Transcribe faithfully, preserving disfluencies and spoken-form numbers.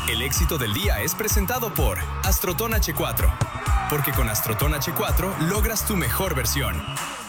El éxito del día es presentado por Astroton H cuatro. Porque con Astroton H cuatro logras tu mejor versión.